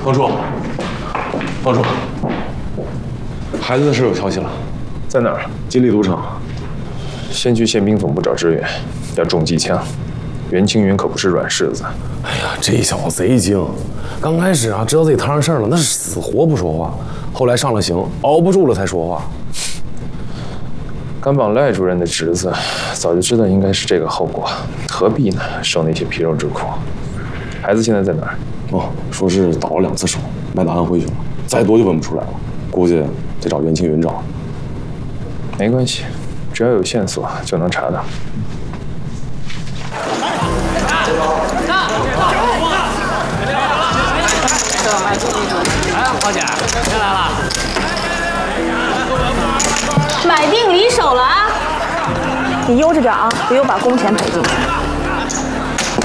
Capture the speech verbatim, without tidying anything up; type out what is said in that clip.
房主，房主，孩子的事有消息了， 在哪儿？ 金利赌场。 先去宪兵总部找支援，要重机枪。袁清云可不是软柿子。 哎呀，这小子贼精，刚开始啊，知道自己摊上事儿了，那是死活不说话。后来上了刑，熬不住了才说话。 敢绑赖主任的侄子，早就知道应该是这个后果，何必呢？受那些皮肉之苦。孩子现在在哪儿？ 哦，说是倒了两次手，卖到安徽去了，再多就问不出来了，估计得找袁清云找。 没关系，只要有线索就能查到。 哎，花姐，谁来了？ 买定离手了啊！你悠着点啊，别又把工钱赔进去。